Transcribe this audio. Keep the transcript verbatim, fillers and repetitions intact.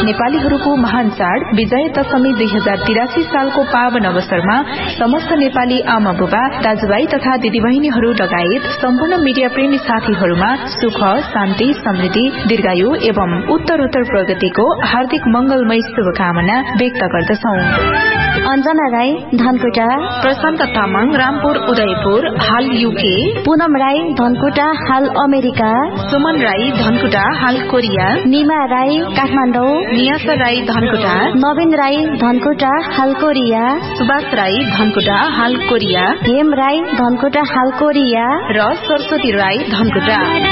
नेपालीहरूको महान चाड विजय दशमी दुई हजार तिरासी सालको पावन अवसरमा समस्त नेपाली आमा बुबा दाजुभाइ तथा दिदीबहिनीहरू लगायत सम्पूर्ण मीडिया प्रेमी साथीहरूमा सुख शान्ति समृद्धि दीर्घायु एवं उत्तरोत्तर प्रगतिको हार्दिक मंगलमय शुभकामना व्यक्त गर्दछौ। अञ्जना राई धनकुटा, प्रशान्त तामाङ रामपुर उदयपुर हाल यूके, पूनम राई धनकुटा हाल अमेरिका, सुमन राई धनकुटा हाल कोरिया, निमा राई काठमाडौँ, नियासा राई धनकुटा, नवीन राई धनकुटा हाल कोरिया, सुभाष राई धनकुटा हाल कोरिया, हेम राई धनकुटा हाल कोरिया र सरस्वती राई धनकुटा।